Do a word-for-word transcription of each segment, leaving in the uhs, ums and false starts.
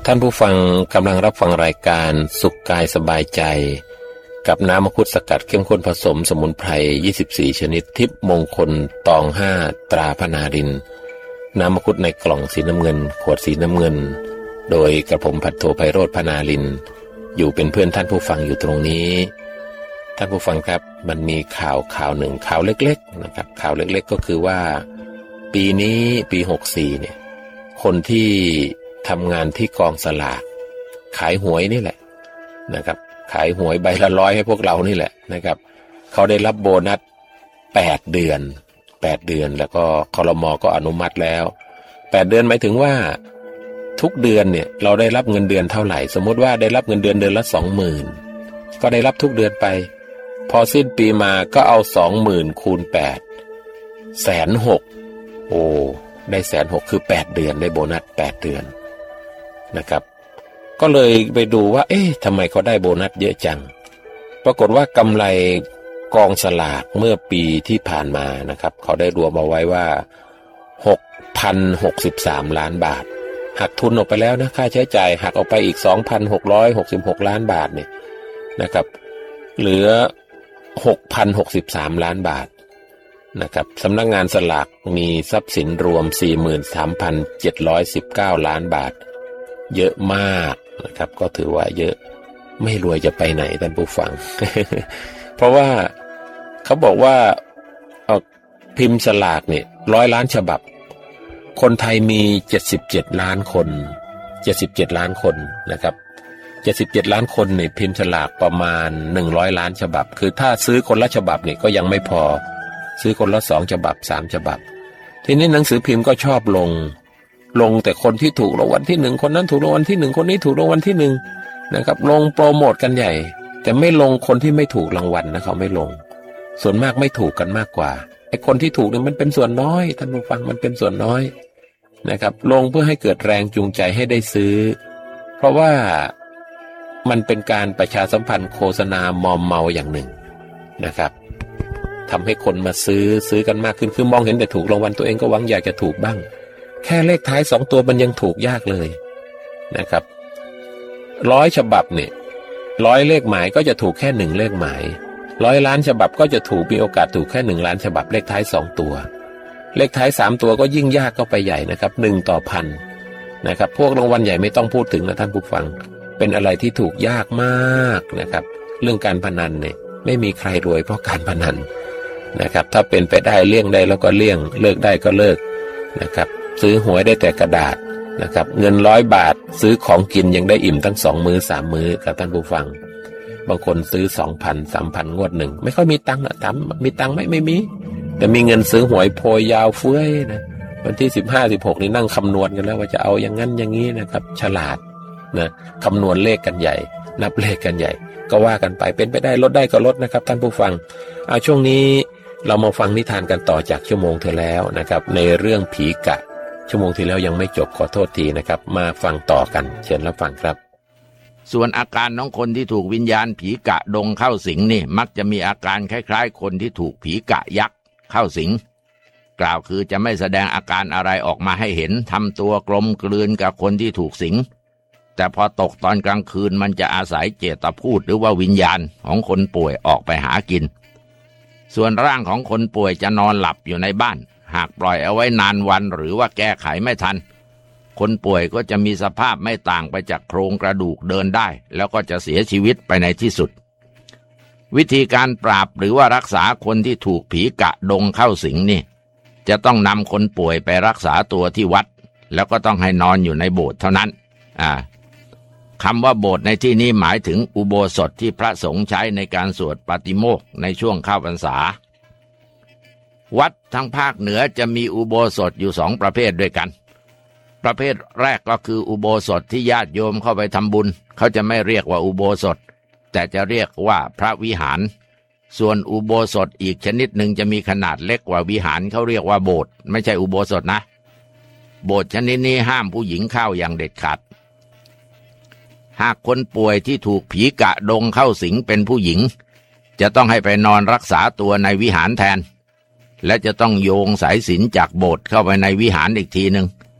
ท่านผู้ฟังกำลังรับฟังรายการสุขกายสบายใจกับน้ำมังคุดสกัดเข้มข้นผสมสมุนไพรยี่สิบสี่ชนิดทิพย์มงคลตองห้าตราพนารินน้ำมังคุดในกล่องสีน้ำเงินขวดสีน้ำเงินโดยกระผมพัทโทไพโรจน์พนารินอยู่เป็นเพื่อนท่านผู้ฟังอยู่ตรงนี้ท่านผู้ฟังครับมันมีข่าวข่าวหนึ่งข่าวเล็กๆนะครับข่าวเล็กๆก็คือว่าปีนี้ปีหกสี่เนี่ยคนที่ทำงานที่กองสลากขายหวยนี่แหละนะครับขายหวยใบละร้อยให้พวกเรานี่แหละนะครับเขาได้รับโบนัสแปดเดือนแปดเดือนแล้วก็ครม.ก็อนุมัติแล้วแปดเดือนหมายถึงว่าทุกเดือนเนี่ยเราได้รับเงินเดือนเท่าไหร่สมมติว่าได้รับเงินเดือนเดือนละ สองหมื่น ก็ได้รับทุกเดือนไปพอสิ้นปีมาก็เอา สองหมื่น คูณแปด แสนหกโอ้ได้แสนหกคือแปดเดือนได้โบนัสแปดเดือนนะครับก็เลยไปดูว่าเอ๊ะทำไมเขาได้โบนัสเยอะจังปรากฏว่ากำไรกองสลากเมื่อปีที่ผ่านมานะครับเขาได้รวมเอาไว้ว่า หกพันหกสิบสาม ล้านบาทหักทุนออกไปแล้วนะค่าใช้จ่ายหักออกไปอีก สองพันหกร้อยหกสิบหก ล้านบาทเนี่ยนะครับเหลือ หกพันหกสิบสาม ล้านบาทนะครับสำนักงานสลากมีทรัพย์สินรวม สี่หมื่นสามพันเจ็ดร้อยสิบเก้า ล้านบาทเยอะมากนะครับก็ถือว่าเยอะไม่รวยจะไปไหนท่านผู้ฟัง เพราะว่าเขาบอกว่าเอาพิมพ์สลากเนี่ยร้อยล้านฉบับคนไทยมีเจ็ดสิบเจ็ดล้านคนเจ็ดสิบเจ็ดล้านคนนะครับเจ็ดสิบเจ็ดล้านคนเนี่ยพิมพ์สลากประมาณหนึ่งร้อยล้านฉบับคือถ้าซื้อคนละฉบับเนี่ยก็ยังไม่พอซื้อคนละสองฉบับสามฉบับทีนี้หนังสือพิมพ์ก็ชอบลงลงแต่คนที่ถูกรางวัลที่หนึ่งคนนั้นถูกรางวัลที่หนึ่งคนนี้ถูกรางวัลที่หนึ่งนะครับลงโปรโมทกันใหญ่แต่ไม่ลงคนที่ไม่ถูกรางวัลนะเขาไม่ลงส่วนมากไม่ถูกกันมากกว่าไอ้คนที่ถูกเนี่ยมันเป็นส่วนน้อยท่านผู้ฟังมันเป็นส่วนน้อยนะครับลงเพื่อให้เกิดแรงจูงใจให้ได้ซื้อเพราะว่ามันเป็นการประชาสัมพันธ์โฆษณามอมเมาอย่างหนึ่งนะครับทำให้คนมาซื้อซื้อกันมากขึ้นคือมองเห็นแต่ถูกรางวัลตัวเองก็หวังอยากจะถูกบ้างแค่เลขท้ายสองตัวมันยังถูกยากเลยนะครับร้อยฉบับเนี่ยร้อยเลขหมายก็จะถูกแค่หนึ่งเลขหมายร้อยล้านฉบับก็จะถูกมีโอกาสถูกแค่หนึ่งล้านฉบับเลขท้ายสองตัวเลขท้ายสามตัวก็ยิ่งยากก็ไปใหญ่นะครับหนึ่งต่อพันนะครับพวกรางวัลใหญ่ไม่ต้องพูดถึงนะท่านผู้ฟังเป็นอะไรที่ถูกยากมากนะครับเรื่องการพนันเนี่ยไม่มีใครรวยเพราะการพนันนะครับถ้าเป็นไปได้เลี่ยงได้แล้วก็เลี่ยงเลิกได้ก็เลิกนะครับซื้อหวยได้แต่กระดาษนะครับเงินร้อยบาทซื้อของกินยังได้อิ่มทั้งสองมื้อสามมื้อกับท่านผู้ฟังบางคนซื้อ สองพัน สามพัน งวดหนึ่งไม่ค่อยมีตังค์อ่ะถามมีตังค์ไหมไม่มีแต่มีเงินซื้อหวยโพยยาวเฟ้ยนะวันที่สิบห้า สิบหกนี่นั่งคำนวณกันแล้วว่าจะเอาอย่างนั้นอย่างนี้นะครับฉลาดนะคำนวณเลขกันใหญ่นับเลขกันใหญ่ก็ว่ากันไปเป็นไปได้ลดได้ก็ลดนะครับท่านผู้ฟังเอาช่วงนี้เรามาฟังนิทานกันต่อจากชั่วโมงเธอแล้วนะครับในเรื่องผีกะชั่วโมงที่แล้วยังไม่จบขอโทษทีนะครับมาฟังต่อกันเชิญรับฟังครับส่วนอาการของคนที่ถูกวิญญาณผีกะดงเข้าสิงนี่มักจะมีอาการคล้ายๆคนที่ถูกผีกะยักษ์เข้าสิงกล่าวคือจะไม่แสดงอาการอะไรออกมาให้เห็นทำตัวกลมกลืนกับคนที่ถูกสิงแต่พอตกตอนกลางคืนมันจะอาศัยเจตพูดหรือว่าวิญญาณของคนป่วยออกไปหากินส่วนร่างของคนป่วยจะนอนหลับอยู่ในบ้านหากปล่อยเอาไว้นานวันหรือว่าแก้ไขไม่ทันคนป่วยก็จะมีสภาพไม่ต่างไปจากโครงกระดูกเดินได้แล้วก็จะเสียชีวิตไปในที่สุดวิธีการปราบหรือว่ารักษาคนที่ถูกผีกะดงเข้าสิงนี่จะต้องนำคนป่วยไปรักษาตัวที่วัดแล้วก็ต้องให้นอนอยู่ในโบสถ์เท่านั้นอ่าคำว่าโบสถ์ในที่นี้หมายถึงอุโบสถที่พระสงฆ์ใช้ในการสวดปาติโมกข์ในช่วงเข้าพรรษาวัดทางภาคเหนือจะมีอุโบสถอยู่สองประเภทด้วยกันประเภทแรกก็คืออุโบสถที่ญาติโยมเข้าไปทำบุญเขาจะไม่เรียกว่าอุโบสถแต่จะเรียกว่าพระวิหารส่วนอุโบสถอีกชนิดหนึ่งจะมีขนาดเล็กกว่าวิหารเขาเรียกว่าโบสถ์ไม่ใช่อุโบสถนะโบสถ์ชนิดนี้ห้ามผู้หญิงเข้าอย่างเด็ดขาดหากคนป่วยที่ถูกผีกะดงเข้าสิงเป็นผู้หญิงจะต้องให้ไปนอนรักษาตัวในวิหารแทนและจะต้องโยงสายสิญจน์จากโบสถ์เข้าไปในวิหารอีกทีหนึ่ง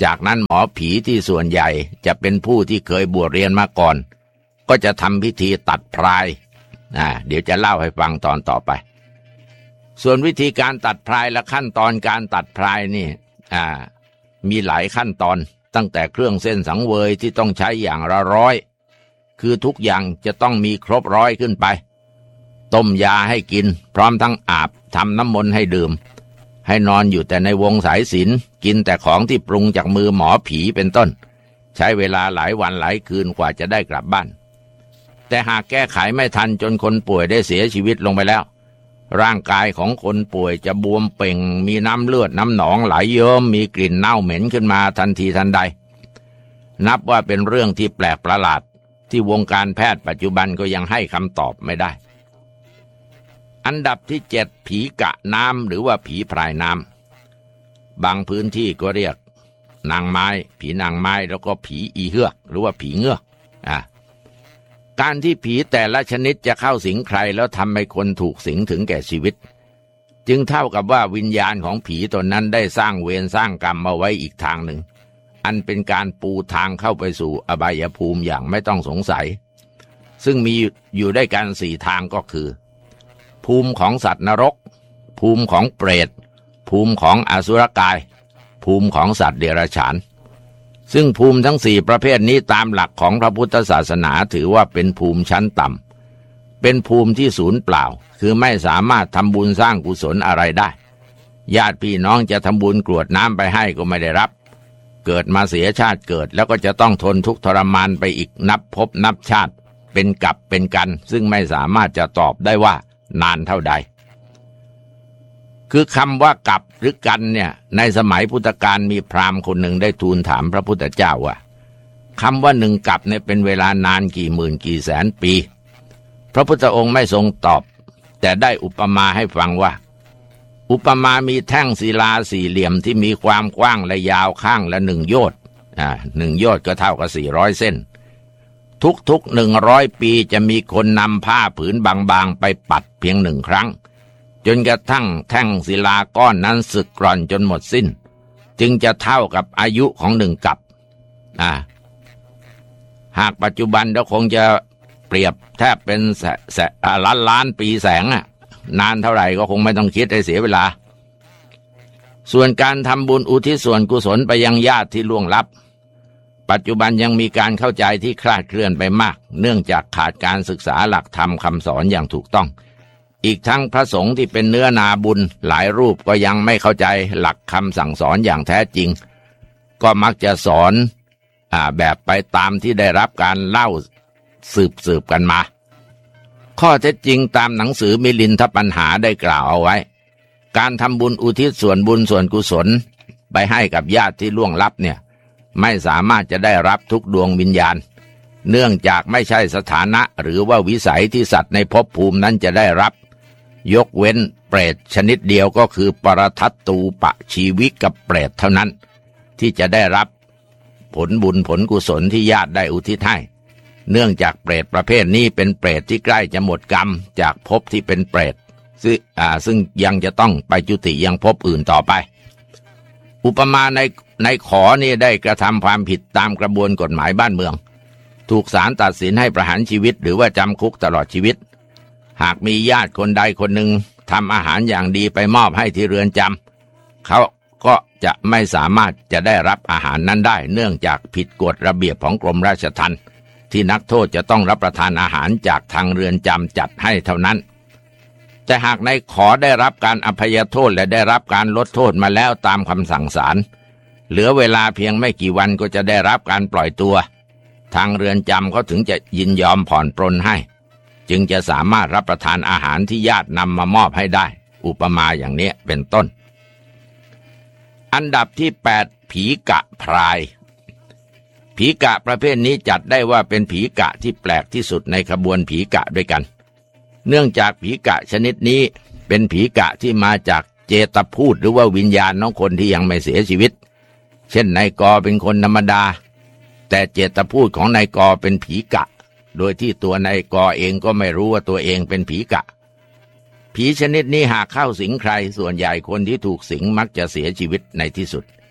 จากนั้นหมอผีที่ส่วนใหญ่จะเป็นผู้ที่เคยบวชเรียนมาก่อนก็จะทำพิธีตัดพรายอ่าเดี๋ยวจะเล่าให้ฟังตอนต่อไปส่วนวิธีการตัดพรายและขั้นตอนการตัดพรายนี่อ่ามีหลายขั้นตอนตั้งแต่เครื่องเส้นสังเวยที่ต้องใช้อย่างละร้อยคือทุกอย่างจะต้องมีครบร้อยขึ้นไปต้มยาให้กินพร้อมทั้งอาบทำน้ำมนต์ให้ดื่มให้นอนอยู่แต่ในวงสายศีลกินแต่ของที่ปรุงจากมือหมอผีเป็นต้นใช้เวลาหลายวันหลายคืนกว่าจะได้กลับบ้านแต่หากแก้ไขไม่ทันจนคนป่วยได้เสียชีวิตลงไปแล้วร่างกายของคนป่วยจะบวมเป่งมีน้ำเลือดน้ำหนองไหลเยิ้มมีกลิ่นเน่าเหม็นขึ้นมาทันทีทันใดนับว่าเป็นเรื่องที่แปลกประหลาดที่วงการแพทย์ปัจจุบันก็ยังให้คำตอบไม่ได้อันดับที่เจ็ดผีกะน้ำหรือว่าผีพรายน้ำบางพื้นที่ก็เรียกนางไม้ผีนางไม้แล้วก็ผีอีเฮือกหรือว่าผีเงือกอ่ะการที่ผีแต่ละชนิดจะเข้าสิงใครแล้วทำให้คนถูกสิงถึงแก่ชีวิตจึงเท่ากับว่าวิญญาณของผีตนนั้นได้สร้างเวรสร้างกรรมมาไว้อีกทางหนึ่งอันเป็นการปูทางเข้าไปสู่อบายภูมิอย่างไม่ต้องสงสัยซึ่งมีอยู่ด้วยกันสี่ทางก็คือภูมิของสัตว์นรกภูมิของเปรตภูมิของอสุรกายภูมิของสัตว์เดรัจฉานซึ่งภูมิทั้งสี่ประเภทนี้ตามหลักของพระพุทธศาสนาถือว่าเป็นภูมิชั้นต่ำเป็นภูมิที่สูญเปล่าคือไม่สามารถทำบุญสร้างกุศลอะไรได้ญาติพี่น้องจะทำบุญกรวดน้ำไปให้ก็ไม่ได้รับเกิดมาเสียชาติเกิดแล้วก็จะต้องทนทุกข์ทรมานไปอีกนับภพนับชาติเป็นกลับเป็นกันซึ่งไม่สามารถจะตอบได้ว่านานเท่าใดคือคำว่ากลับหรือกันเนี่ยในสมัยพุทธกาลมีพราหมณ์คนหนึ่งได้ทูลถามพระพุทธเจ้าว่าคำว่าหนึ่งกลับเนี่ยเป็นเวลานานกี่หมื่นกี่แสนปีพระพุทธองค์ไม่ทรงตอบแต่ได้อุปมาให้ฟังว่าอุปมามีแท่งศิลาสี่เหลี่ยมที่มีความกว้างและยาวข้างละหนึ่งโยชน์อ่าหนึ่งโยชน์ก็เท่ากับสี่ร้อยเส้นทุกๆหนึ่งร้อยปีจะมีคนนำผ้าผืนบางๆไปปัดเพียงหนึ่งครั้งจนกระทั่งแท่งศิลาก้อนนั้นสึกกร่อนจนหมดสิ้นจึงจะเท่ากับอายุของหนึ่งกัปอ่าหากปัจจุบันเราคงจะเปรียบแทบเป็นแสแสล้านล้านปีแสงอ่ะนานเท่าไหร่ก็คงไม่ต้องคิดให้เสียเวลาส่วนการทำบุญอุทิศส่วนกุศลไปยังญาติที่ล่วงลับปัจจุบันยังมีการเข้าใจที่คลาดเคลื่อนไปมากเนื่องจากขาดการศึกษาหลักธรรมคำสอนอย่างถูกต้องอีกทั้งพระสงฆ์ที่เป็นเนื้อนาบุญหลายรูปก็ยังไม่เข้าใจหลักคำสั่งสอนอย่างแท้จริงก็มักจะสอนอ่าแบบไปตามที่ได้รับการเล่าสืบสืบกันมาข้อเท็จจริงตามหนังสือมิลินทปัญหาได้กล่าวเอาไว้การทำบุญอุทิศส่วนบุญส่วนกุศลไปให้กับญาติที่ล่วงลับเนี่ยไม่สามารถจะได้รับทุกดวงวิญญาณเนื่องจากไม่ใช่สถานะหรือว่าวิสัยที่สัตว์ในภพภูมินั้นจะได้รับยกเว้นเปรตชนิดเดียวก็คือปรทัตตูปะชีวิกกับเปรตเท่านั้นที่จะได้รับผลบุญผลกุศลที่ญาติได้อุทิศให้เนื่องจากเปรตประเภทนี้เป็นเปรตที่ใกล้จะหมดกรรมจากภพที่เป็นเปรตซึ่งอ่าซึ่งยังจะต้องไปจุติยังภพอื่นต่อไปอุปมาในในขอนี่ได้กระทำความผิดตามกระบวนกฎหมายบ้านเมืองถูกศาลตัดสินให้ประหารชีวิตหรือว่าจำคุกตลอดชีวิตหากมีญาติคนใดคนหนึ่งทำอาหารอย่างดีไปมอบให้ที่เรือนจำเขาก็จะไม่สามารถจะได้รับอาหารนั้นได้เนื่องจากผิดกฎระเบียบของกรมราชทัณฑ์ที่นักโทษจะต้องรับประทานอาหารจากทางเรือนจำจัดให้เท่านั้นแต่หากในขอได้รับการอภัยโทษและได้รับการลดโทษมาแล้วตามคำสั่งศาลเหลือเวลาเพียงไม่กี่วันก็จะได้รับการปล่อยตัวทางเรือนจำเขาถึงจะยินยอมผ่อนปรนให้จึงจะสามารถรับประทานอาหารที่ญาตินำมามอบให้ได้อุปมาอย่างนี้เป็นต้นอันดับที่แปดผีกะพรายผีกะประเภทนี้จัดได้ว่าเป็นผีกะที่แปลกที่สุดในขบวนผีกะด้วยกันเนื่องจากผีกะชนิดนี้เป็นผีกะที่มาจากเจตพูดหรือว่าวิญญาณของคนที่ยังไม่เสียชีวิตเช่นนายกอเป็นคนธรรมดาแต่เจตพูดของนายกอเป็นผีกะโดยที่ตัวนายกอเองก็ไม่รู้ว่าตัวเองเป็นผีกะผีชนิดนี้หากเข้าสิงใครส่วนใหญ่คนที่ถูกสิงมักจะเสียชีวิตในที่สุด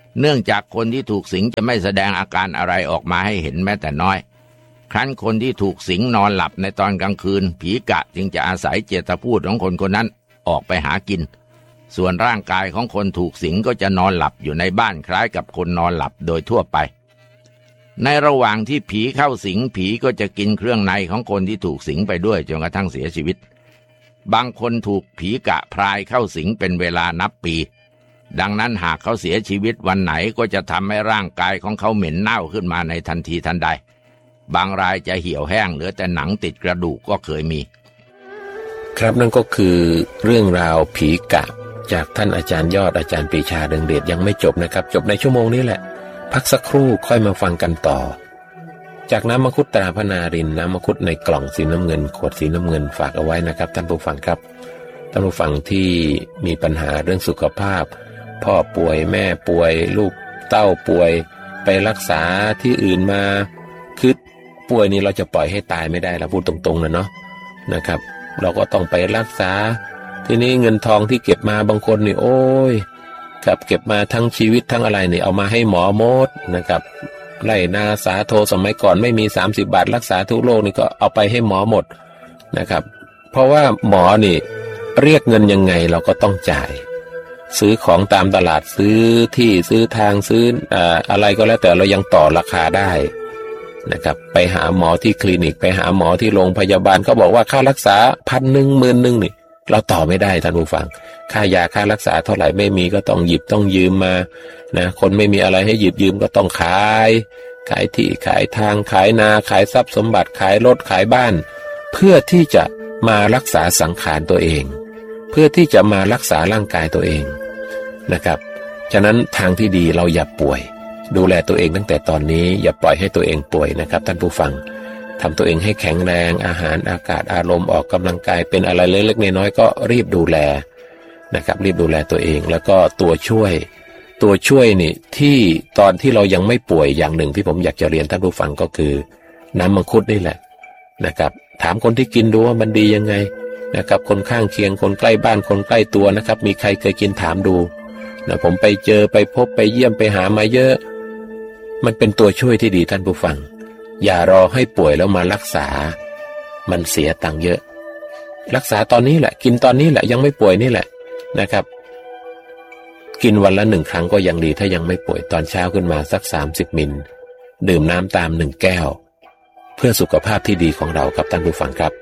เนื่องจากคนที่ถูกสิงจะไม่แสดงอาการอะไรออกมาให้เห็นแม้แต่น้อยครั้นคนที่ถูกสิงนอนหลับในตอนกลางคืนผีกะจึงจะอาศัยเจตพูดของคนคนนั้นออกไปหากินส่วนร่างกายของคนถูกสิงก็จะนอนหลับอยู่ในบ้านคล้ายกับคนนอนหลับโดยทั่วไปในระหว่างที่ผีเข้าสิงผีก็จะกินเครื่องในของคนที่ถูกสิงไปด้วยจนกระทั่งเสียชีวิตบางคนถูกผีกะพรายเข้าสิงเป็นเวลานับปีดังนั้นหากเขาเสียชีวิตวันไหนก็จะทำให้ร่างกายของเขาเหม็นเน่าขึ้นมาในทันทีทันใดบางรายจะเหี่ยวแห้งเหลือแต่หนังติดกระดูกก็เคยมีครับนั่นก็คือเรื่องราวผีกะจากท่านอาจารย์ยอดอาจารย์ปรีชาเรืองเดชยังไม่จบนะครับจบในชั่วโมงนี้แหละพักสักครู่ค่อยมาฟังกันต่อจากน้ำมังคุดตราพนารินน้ำมังคุดในกล่องสีน้ำเงินขวดสีน้ำเงินฝากเอาไว้นะครับท่านผู้ฟังครับท่านผู้ฟังที่มีปัญหาเรื่องสุขภาพพ่อป่วยแม่ป่วยลูกเต้าป่วยไปรักษาที่อื่นมาคือป่วยนี่เราจะปล่อยให้ตายไม่ได้เราพูดตรงๆนะเนาะนะครับเราก็ต้องไปรักษาทีนี้เงินทองที่เก็บมาบางคนนี่โอ้ยครับเก็บมาทั้งชีวิตทั้งอะไรนี่เอามาให้หมอหมดนะครับไร่นาสาโทสมัยก่อนไม่มีสามสิบบาทรักษาทุกโรคนี่ก็เอาไปให้หมอหมดนะครับเพราะว่าหมอนี่เรียกเงินยังไงเราก็ต้องจ่ายซื้อของตามตลาดซื้อที่ซื้อทางซื้ออ่าอะไรก็แล้วแต่เรายังต่อราคาได้นะครับไปหาหมอที่คลินิกไปหาหมอที่โรงพยาบาลเขาบอกว่าค่ารักษาพันหนึ่งหมื่นหนึ่งนี่เราต่อไม่ได้ท่านผู้ฟังค่ายาค่ารักษาเท่าไหร่ไม่มีก็ต้องหยิบต้องยืมมานะคนไม่มีอะไรให้หยิบยืมก็ต้องขายขายที่ขายทางขายนาขายทรัพย์สมบัติขายรถขายบ้านเพื่อที่จะมารักษาสังขารตัวเองเพื่อที่จะมารักษาร่างกายตัวเองนะครับฉะนั้นทางที่ดีเราอย่าป่วยดูแลตัวเองตั้งแต่ตอนนี้อย่าปล่อยให้ตัวเองป่วยนะครับท่านผู้ฟังทำตัวเองให้แข็งแรงอาหารอากาศอารมณ์ออกกำลังกายเป็นอะไรเล็กๆน้อยๆก็รีบดูแลนะครับรีบดูแลตัวเองแล้วก็ตัวช่วยตัวช่วยนี่ที่ตอนที่เรายังไม่ป่วยอย่างหนึ่งที่ผมอยากจะเรียนท่านผู้ฟังก็คือน้ำมังคุดนี่แหละนะครับถามคนที่กินดูว่ามันดียังไงนะครับคนข้างเคียงคนใกล้บ้านคนใกล้ตัวนะครับมีใครเคยกินถามดูนะผมไปเจอไปพบไปเยี่ยมไปหามาเยอะมันเป็นตัวช่วยที่ดีท่านผู้ฟังอย่ารอให้ป่วยแล้วมารักษามันเสียตังค์เยอะรักษาตอนนี้แหละกินตอนนี้แหละยังไม่ป่วยนี่แหละนะครับกินวันละหนึ่งครั้งก็ยังดีถ้ายังไม่ป่วยตอนเช้าขึ้นมาสักสามสิบมิลดื่มน้ำตามหนึ่งแก้วเพื่อสุขภาพที่ดีของเราครับท่านผู้ฟังครับ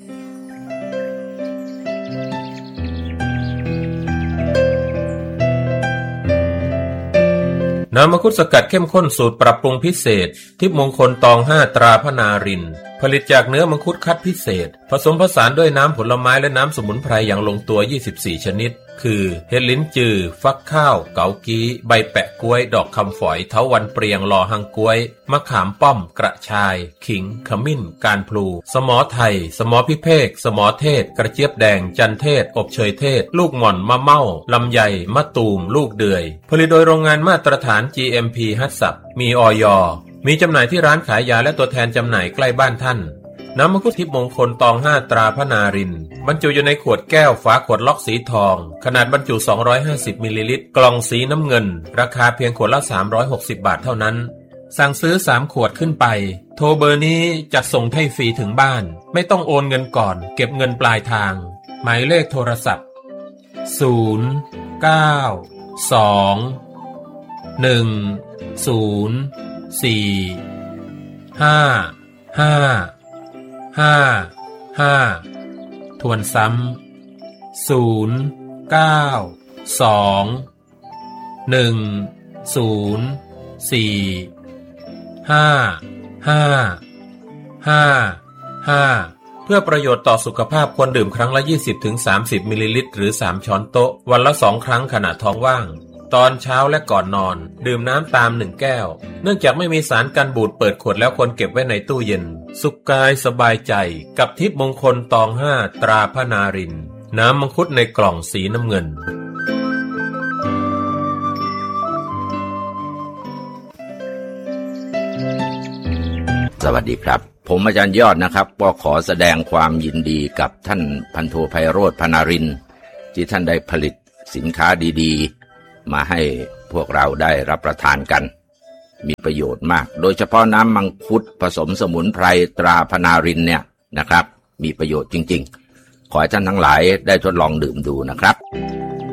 น้ำมังคุดสกัดเข้มข้นสูตรปรับปรุงพิเศษทิพย์มงคลตองห้าตราพนารินผลิตจากเนื้อมังคุดคัดพิเศษผสมผสานด้วยน้ำผลไม้และน้ำสมุนไพรอย่างลงตัวยี่สิบสี่ชนิดคือเห็ดลิ้นจือฟักข้าวเกากี้ใบแปะกล้วยดอกคำฝอยเถาวัลย์เปรียงลอหังกล้วยมะขามป้อมกระชายขิงขมิ้นการพลูสมอไทยสมอพิเภกสมอเทศกระเจี๊ยบแดงจันเทศอบเชยเทศลูกหม่อนมะเม่าลำไยมะตูมลูกเดือยผลิตโดยโรงงานมาตรฐาน จี เอ็ม พี ฮัตสับมีอย.มีจำหน่ายที่ร้านขายยาและตัวแทนจำหน่ายใกล้บ้านท่านน้ำมังคุดทิพย์มงคลตองห้าตราพนารินบรรจุอยู่ในขวดแก้วฝาขวดล็อกสีทองขนาดบรรจุสองร้อยห้าสิบมิลลิลิตรกล่องสีน้ำเงินราคาเพียงขวดละสามร้อยหกสิบบาทเท่านั้นสั่งซื้อสามขวดขึ้นไปโทรเบอร์นี้จัดส่งให้ฟรีถึงบ้านไม่ต้องโอนเงินก่อนเก็บเงินปลายทางหมายเลขโทรศัพท์ศูนย์ เก้า สอง หนึ่ง ศูนย์ สี่ ห้า ห้าห้า ห้าทวนซ้ำศูนย์ เก้า สอง หนึ่ง ศูนย์ สี่ ห้า ห้า ห้า ห้าเพื่อประโยชน์ต่อสุขภาพควรดื่มครั้งละ ยี่สิบถึงสามสิบ มิลลิลิตรหรือสามช้อนโต๊ะวันละสองครั้งขณะท้องว่างตอนเช้าและก่อนนอนดื่มน้ำตามหนึ่งแก้วเนื่องจากไม่มีสารกันบูดเปิดขวดแล้วควรเก็บไว้ในตู้เย็นสุขกายสบายใจกับทิพย์มงคลตองห้าตราพนารินน้ำมังคุดในกล่องสีน้ำเงินสวัสดีครับผมอาจารย์ยอดนะครับก็ขอแสดงความยินดีกับท่านพันโทไพโรจน์พนารินที่ท่านได้ผลิตสินค้าดีๆมาให้พวกเราได้รับประทานกันมีประโยชน์มากโดยเฉพาะน้ำมังคุดผสมสมุนไพรตราพนารินเนี่ยนะครับมีประโยชน์จริงๆขอให้ท่านทั้งหลายได้ทดลองดื่มดูนะครับ